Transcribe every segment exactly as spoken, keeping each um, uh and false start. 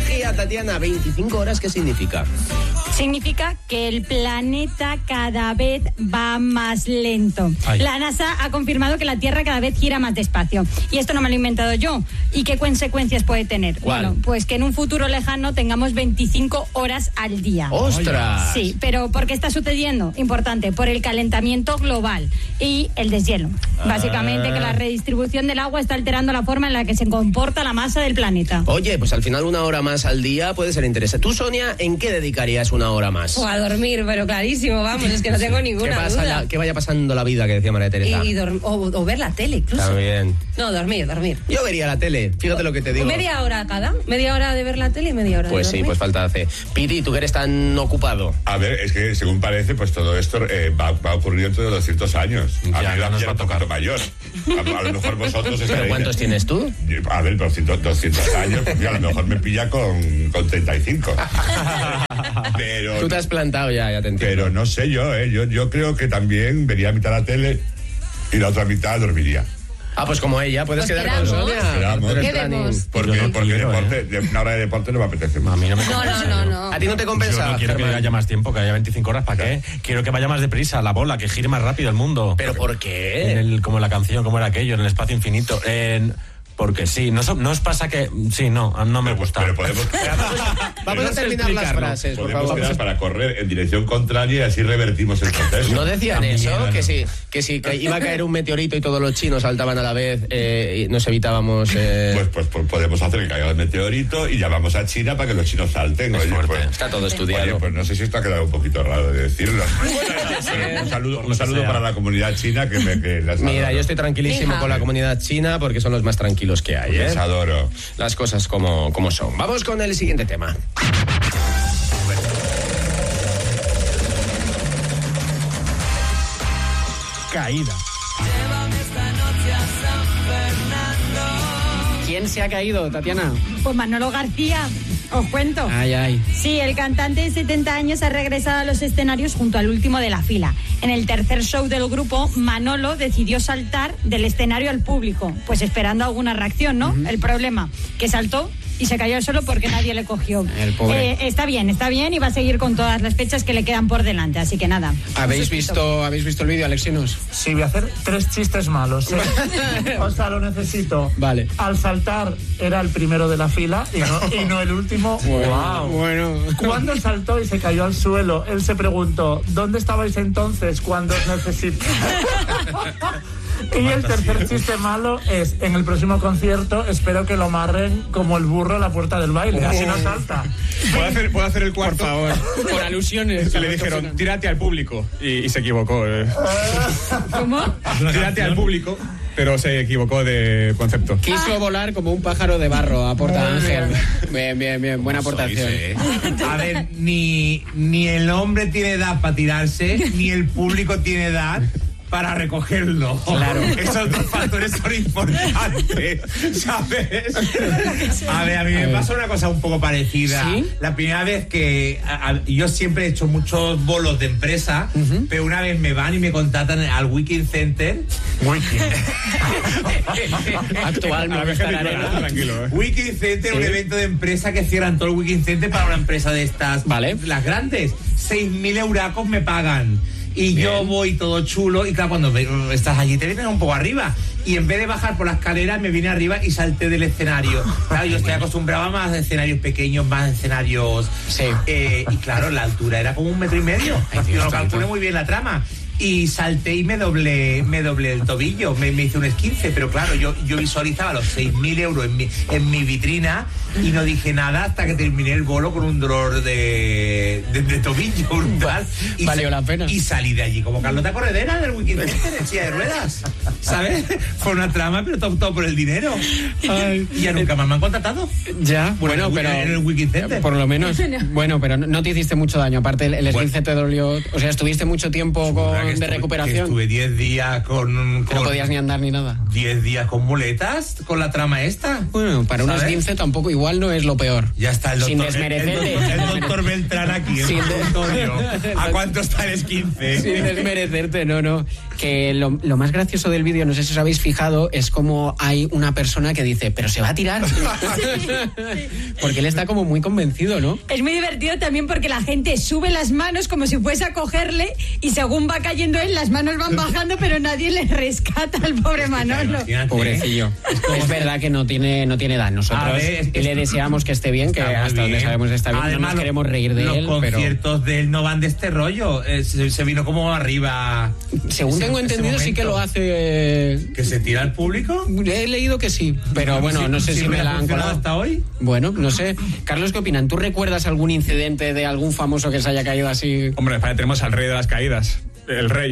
energía, Tatiana. veinticinco horas, ¿qué significa? Significa que el planeta cada vez va más lento. Ay. La NASA ha confirmado que la Tierra cada vez gira más despacio. Y esto no me lo he inventado yo. ¿Y qué consecuencias puede tener? ¿Cuál? Bueno, pues que en un futuro lejano tengamos veinticinco horas al día. ¡Ostras! Sí, pero ¿por qué está sucediendo? Importante, por el calentamiento global y el deshielo. Ah. Básicamente que la redistribución del agua está alterando la forma en la que se comporta la masa del planeta. Oye, pues al final una hora más al día puede ser interesante. Tú, Sonia, ¿en qué dedicarías una hora más? O a dormir, pero clarísimo, vamos, es que no tengo ninguna ¿Qué pasa duda. La, que vaya pasando la vida, que decía María Teresa. Y, y dorm- o, o ver la tele, incluso. También. No, dormir, dormir. Yo vería la tele, fíjate lo que te digo. ¿Media hora cada? ¿Media hora de ver la tele y media hora pues de dormir? Pues sí, pues falta hace. Piti, tú que eres tan ocupado. A ver, es que según parece, pues todo esto eh, va, va a ocurrir dentro de doscientos años. A Ya, mí ya nos ya va a tocar mayor. A, a lo mejor vosotros... ¿Pero cuántos tienes tú? A ver, doscientos, doscientos años, pues a lo mejor me pilla con, con treinta y cinco. Pero... Tú te has plantado ya, ya te entiendo. Pero no sé yo, ¿eh? Yo, yo creo que también vería mitad la tele y la otra mitad dormiría. Ah, pues como ella, puedes Pues quedar quedamos. con Sonia. Quedamos. Tú eres Quedemos. planning. Porque, Yo no porque quiero, deporte, ¿eh? de una hora de deporte no me apetece mucho. A mí no me No, compensa. no, no, no. ¿A ti no te Yo compensa? no quiero Germán? que haya más tiempo, que haya veinticinco horas. ¿Para qué? Quiero que vaya más deprisa la bola, que gire más rápido el mundo. ¿Pero por qué? En el, como la canción, como era aquello, en el espacio infinito. En... Porque sí, ¿no, no os pasa que...? Sí, no, no me Pero, gusta. pero podemos, Vamos a terminar las frases, por podemos favor. quedar para correr en dirección contraria y así revertimos el proceso. ¿No decían También, eso? ¿no? Que sí, que sí, que iba a caer un meteorito y todos los chinos saltaban a la vez eh, y nos evitábamos... Eh... Pues, pues, pues podemos hacer que caiga el meteorito y llamamos a China para que los chinos salten. Es Oye, fuerte. pues, Está todo estudiado. oye, pues no sé si esto ha quedado un poquito raro de decirlo. Pero un saludo, un saludo para la comunidad china que me... Que las Mira, adoro. yo estoy tranquilísimo Hija. con la comunidad china porque son los más tranquilos que hay, Les ¿eh? adoro. Las cosas como, como son. Vamos con el siguiente tema. Caída. ¿Quién se ha caído, Tatiana? Pues Manolo García, os cuento. Ay, ay. Sí, el cantante de setenta años ha regresado a los escenarios junto al último de la fila. En el tercer show del grupo, Manolo decidió saltar del escenario al público, pues esperando alguna reacción, ¿no? Uh-huh. El problema, que saltó y se cayó solo porque nadie le cogió. El pobre. Eh, está bien, está bien y va a seguir con todas las fechas que le quedan por delante, así que nada. ¿Habéis visto, ¿habéis visto el vídeo, Alexinos? Sí, voy a hacer tres chistes malos. ¿eh? O sea, lo necesito. Vale. Al saltar era el primero de la fila y no, y no el último. Wow. Bueno. Cuando saltó y se cayó al suelo, él se preguntó, ¿dónde estabais entonces cuando os necesité? Y el tercer chiste malo es, en el próximo concierto espero que lo amarren como el burro a la puerta del baile, así no salta. ¿Puedo hacer, ¿puedo hacer el cuarto? Por favor. Por alusiones. Le dijeron, tírate al público. Y, y se equivocó. Eh. ¿Cómo? Tírate al público, pero se equivocó de concepto. Quiso volar como un pájaro de barro, aporta Ángel. Bien, bien, bien. Buena aportación. A ver, ni, ni el hombre tiene edad para tirarse, ni el público tiene edad para recogerlo. Claro. Esos dos factores son importantes, ¿sabes? A ver, a mí me pasó una cosa un poco parecida. ¿Sí? La primera vez que... A, a, yo siempre he hecho muchos bolos de empresa, uh-huh. pero una vez me van y me contratan al Wiking Center. Wiking. Actual, me gusta la arena. Tranquilo, eh. Wiking Center, Sí. un evento de empresa que cierran todo el Wiking Center para una empresa de estas, Vale. las grandes. seis mil euracos me pagan. Y Bien. yo voy todo chulo y claro, cuando ve- estás allí te vienes un poco arriba. Y en vez de bajar por la escalera me vine arriba y salté del escenario. Claro, yo estoy acostumbrado a más escenarios pequeños, más escenarios... Sí. Eh, y claro, la altura era como un metro y medio. Ay, Dios, yo no tanto. calculé muy bien la trama. Y salté y me doblé, me doblé el tobillo, me, me hice un esguince, pero claro, yo, yo visualizaba los seis mil euros en mi, en mi vitrina y no dije nada hasta que terminé el bolo con un dolor de, de, de tobillo brutal. Y Valió la pena. Y salí de allí como Carlota Corredera del Wiking Center en silla de ruedas, ¿sabes? Fue una trama, pero todo, todo por el dinero. Ay. Y ya nunca más me han contratado. Ya, bueno, en el- pero... en el Wiking Center. Por lo menos. Bueno, pero no, no te hiciste mucho daño. Aparte, el, el esguince Bueno. te dolió... O sea, estuviste mucho tiempo con... de estuve- recuperación. que Estuve diez días con, Que no con podías ni andar ni nada. diez días con muletas, con la trama esta. Bueno, para un ¿Sabes? esguince tampoco igual no es lo peor. Ya está el Sin doctor, el, desmerecerte. doctor, el doctor Beltrán aquí, en Sin el de- consultorio. ¿A cuánto está el esguince? Sin desmerecerte, no, no. Que lo, lo más gracioso del vídeo, no sé si os habéis fijado, es como hay una persona que dice, pero se va a tirar. Porque él está como muy convencido, ¿no? Es muy divertido también porque la gente sube las manos como si fuese a cogerle y según va cayendo él, las manos van bajando, pero nadie le rescata al pobre Manolo. Imagínate. Pobrecillo. Es verdad que no tiene, no tiene edad. Nosotros A ver, es que le esto- deseamos que esté bien, que Está muy hasta donde bien. sabemos está bien. Además, no nos lo- queremos reír de los él, pero conciertos de él no van de este rollo. Eh, se, se vino como arriba. según ese- tengo ese entendido sí que momento. lo hace. eh, ¿Que se tira al público? He leído que sí, pero bueno, no sé si me ha la han funcionado colado. hasta hoy. Bueno, no sé. Carlos, ¿qué opinan? ¿Tú recuerdas algún incidente de algún famoso que se haya caído así? Hombre, en España tenemos al rey de las caídas. El rey.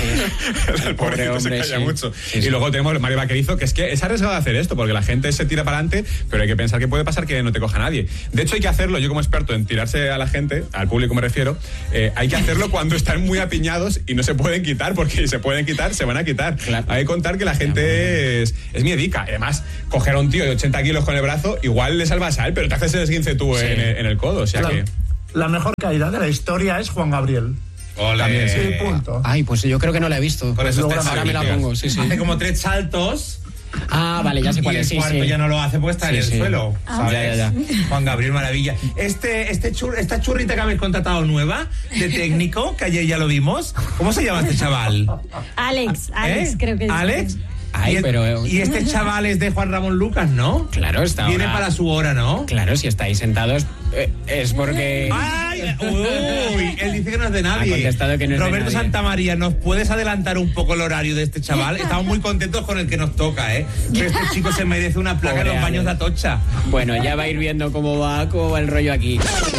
El Pobre pobrecito hombre, se caía sí. mucho. Sí, sí. Y luego tenemos Mario Vaquerizo, que es que es arriesgado hacer esto, porque la gente se tira para adelante, pero hay que pensar que puede pasar que no te coja nadie. De hecho, hay que hacerlo, yo como experto en tirarse a la gente, al público me refiero, eh, hay que hacerlo cuando están muy apiñados y no se pueden quitar, porque si se pueden quitar, se van a quitar. Claro. Hay que contar que la gente es, es miedica. Además, coger a un tío de ochenta kilos con el brazo, igual le salvas a él, pero te haces el esguince tú Sí. en, el, en el codo. O sea La, que... la mejor caída de la historia es Juan Gabriel. Ole. También, Sí, punto. Ay, pues yo creo que no la he visto. Por eso Luego te ahora me la salpigas. pongo, sí, sí. Hace como tres saltos. Ah, vale, ya sé cuál y es. el Sí, cuarto sí. ya no lo hace porque está Sí, en el sí. suelo. ¿sabes? Ya, ya, ya. Juan Gabriel, maravilla. Este, este chur- esta churrita que habéis contratado nueva de técnico, que ayer ya lo vimos. ¿Cómo se llama este chaval? Alex, Alex ¿Eh? creo que es. ¿Alex? Ay, y, el- pero- y este chaval es de Juan Ramón Lucas, ¿no? Claro, está Viene ahora- para su hora, ¿no? Claro, si estáis sentados eh, es porque... ¡Ay! ¡Uy! Él dice que no es de nadie. Ha contestado que no es de Roberto nadie. Santamaría, ¿nos puedes adelantar un poco el horario de este chaval? Estamos muy contentos con el que nos toca, ¿eh? Pero este chico se merece una placa en Pobre los baños de Alex. Atocha. Bueno, ya va a ir viendo cómo va, cómo va el rollo aquí.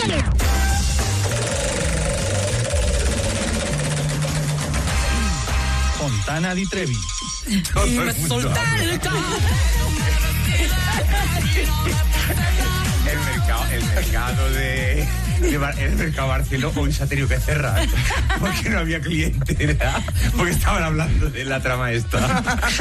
Fontana di Trevi. Y me solté el El mercado, el mercado de, de Bar- el mercado Barceló hoy se ha tenido que cerrar porque no había clientela, porque estaban hablando de la trama esta.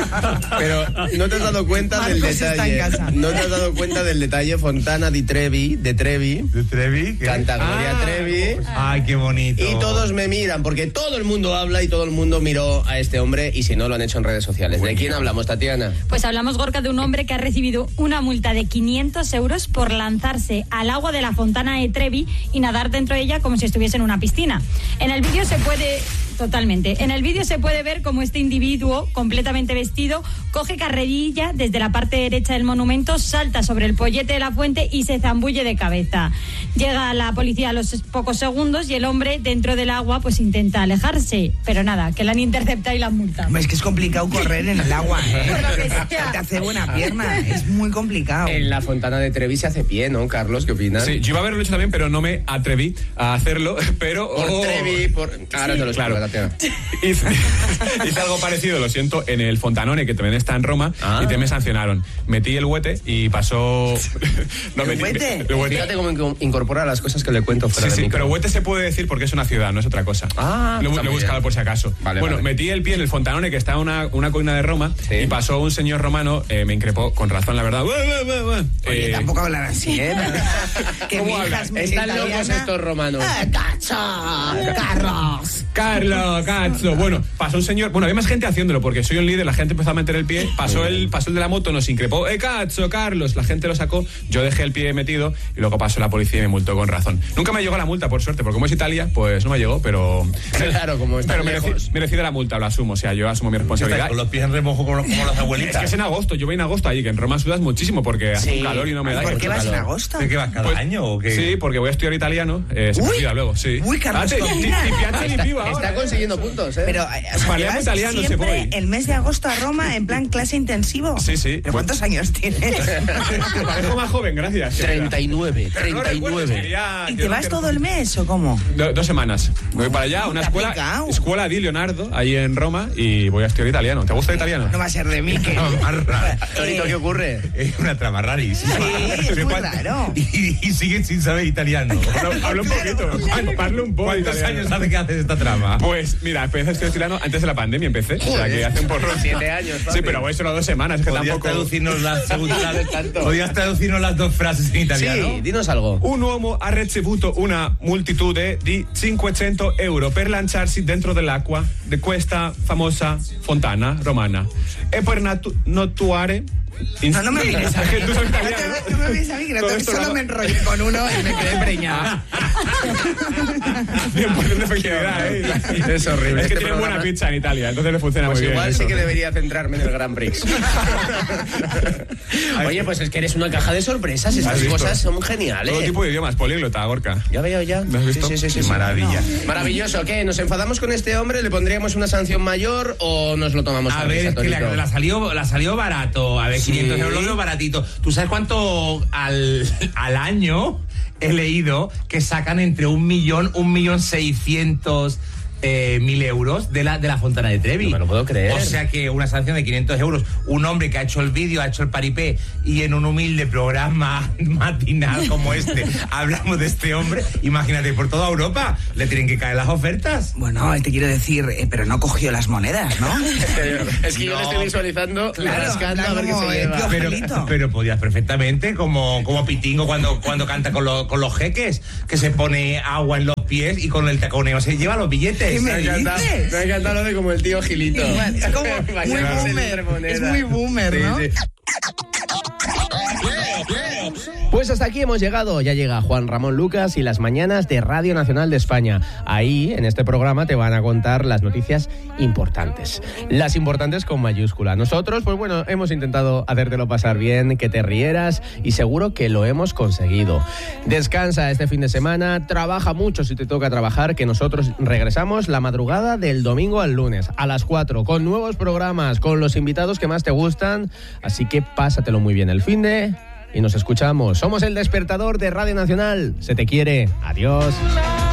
Pero no te has dado cuenta del Marcos está en detalle. casa. No te has dado cuenta del detalle. Fontana di Trevi, de Trevi. ¿De Trevi? ¿Qué? Canta Gloria Ah, Trevi. Ay, qué bonito. Y todos me miran, porque todo el mundo habla y todo el mundo miró a este hombre, y si no, lo han hecho en redes sociales. ¿De quién hablamos, Tatiana? Pues hablamos, Gorka, de un hombre que ha recibido una multa de quinientos euros por lanzarse al agua de la Fontana de Trevi y nadar dentro de ella como si estuviese en una piscina. En el vídeo se puede... Totalmente. En el vídeo se puede ver cómo este individuo, completamente vestido, coge carrerilla desde la parte derecha del monumento, salta sobre el pollete de la fuente y se zambulle de cabeza. Llega la policía a los pocos segundos y el hombre, dentro del agua, pues intenta alejarse. Pero nada, que le han interceptado y la han multado. Hombre, es que es complicado correr en el agua, ¿eh? Por lo que sea. Te hace buena pierna, es muy complicado. En la Fontana de Trevi se hace pie, ¿no, Carlos? ¿Qué opinas? Sí, yo iba a haberlo hecho también, pero no me atreví a hacerlo. Pero Por oh, Trevi, por... Ahora te lo explico, Claro. Tatiana. hice, hice algo parecido, lo siento, en el Fontanone, que también está en Roma, Ah. y te me sancionaron. Metí el huete y pasó... no, ¿El metí- huete? el huete. Fíjate cómo inco- incorpora las cosas que le cuento fuera Sí, de sí, micro. pero huete se puede decir porque es una ciudad, no es otra cosa. Ah, lo, está lo he muy buscado bien. por si acaso. Vale, bueno, vale. metí el pie en el Fontanone, que está en una, una colina de Roma, Sí. y pasó un señor romano, eh, me increpó, con razón, la verdad. ¡Buah, buah, buah, buah! Oye, Eh, tampoco hablar así, ¿eh? Que mi ¿Cómo hija hablan? es medio Están locos italiana. estos romanos. ¡Eh, cacho! ¡Carlos! Carlos, cazzo. Bueno, pasó un señor. Bueno, había más gente haciéndolo porque soy un líder. La gente empezó a meter el pie. Pasó el, pasó el de la moto, nos increpó. ¡Eh, cazzo, Carlos! La gente lo sacó. Yo dejé el pie metido y luego pasó la policía y me multó con razón. Nunca me llegó la multa, por suerte, porque como es Italia, pues no me llegó, pero. Claro, como está Pero lejos. mereci, merecida la multa, lo asumo. O sea, yo asumo mi responsabilidad. Con los pies en remojo como, como las Es abuelitas. que es en agosto. Yo voy en agosto allí, que en Roma sudas muchísimo porque hace Sí. un calor y no me da. ¿Por y qué mucho vas en calor. agosto? ¿De qué vas cada Pues, año o qué? Sí, porque voy a estudiar italiano. Eh, se me Uy, olvida luego, sí. uy, Carlos, Ah, ti- ti- combina. ti piace di più ahora, Está eh. consiguiendo puntos, ¿eh? Pero, eh, o sea, Parliamo llevas italiano, se siempre puede. el mes de agosto a Roma en plan clase intensivo. Sí, sí. ¿Pero cuántos años tienes? Te parezco más joven, gracias. treinta y nueve, Pero no treinta y recuerdo, nueve. quería- ¿Y yo te no vas quiero- todo el mes o cómo? Do- dos semanas. Voy para allá, una Te ha escuela, picado. escuela di Leonardo, ahí en Roma, y voy a estudiar italiano. ¿Te gusta el italiano? No va a ser de mí que... Más raro. Torito, ¿qué ocurre? Es una trama rarísima. Sí, es Pero muy ¿cuánto- raro. Y, y siguen sin saber italiano. Hablo, hablo un poquito. Parlo un poco ¿Cuántos italiano. años hace que haces esta trama? Pues Pues mira, empecé a estudiar tirano antes de la pandemia, empecé. O sea, que hace un porrón. Siete años, Sí, pero voy solo dos semanas, es que ¿Podrías tampoco... traducirnos las, No tanto. ¿Podrías traducirnos las dos frases en italiano? Sí, dinos algo. Un uomo ha ricevuto una moltitudine di cinquecento euro per lanciarsi dentro dell'acqua di questa famosa fontana romana. E per natu- nottuare... No, no me mires a mí. Tú sabes No italiano. te- no me mires a mí, que no Todo te- esto solo lo- me enrollé con uno y me quedé preñada. cien por ciento de efectividad, ¿eh? Es horrible. Es que Este tienen buena programa- pizza en Italia, entonces le funciona Pues muy igual bien. sí eso. que debería centrarme en el Grand Prix. Oye, pues es que eres una caja de sorpresas. Estas ¿Has visto? cosas son geniales. Todo tipo de idiomas, políglota, Gorka. Ya veo, ya. ¿Lo has visto? Sí, sí, sí, Qué sí. maravilla. Maravilloso. ¿Qué? ¿Nos enfadamos con este hombre? ¿Le pondríamos una sanción mayor o nos lo tomamos A a ver, risa, es que la, Tonito? la salió, la salió barato. A ver, Sí. quinientos euros lo baratito. ¿Tú sabes cuánto al, al año he leído que sacan entre un millón, un millón seiscientos eh, mil euros de la, de la Fontana de Trevi? No me lo puedo creer. O sea que una sanción de quinientos euros, un hombre que ha hecho el vídeo, ha hecho el paripé y en un humilde programa matinal como este hablamos de este hombre, imagínate, por toda Europa le tienen que caer las ofertas. Bueno, te quiero decir, eh, pero no cogió las monedas, ¿no? Es que yo lo estoy visualizando Claro, rascando a ver qué como se el lleva. tío Pero, Angelito. pero podías perfectamente, como, como Pitingo cuando, cuando canta con, los con los jeques, que se pone agua en los pies y con el taconeo se lleva los billetes. ¿Qué me Me ha encantado, dices? me ha encantado lo de como el tío Gilito. Igual, es como Vaya, muy no sé, boomer. entre monedas. Es muy boomer, Sí, ¿no? sí. Pues hasta aquí hemos llegado. Ya llega Juan Ramón Lucas y las mañanas de Radio Nacional de España. Ahí, en este programa, te van a contar las noticias importantes. Las importantes con mayúscula. Nosotros, pues bueno, hemos intentado hacértelo pasar bien, que te rieras y seguro que lo hemos conseguido. Descansa este fin de semana, trabaja mucho si te toca trabajar, que nosotros regresamos la madrugada del domingo al lunes a las cuatro con nuevos programas, con los invitados que más te gustan. Así que pásatelo muy bien el fin de... Y nos escuchamos. Somos el despertador de Radio Nacional. Se te quiere. Adiós.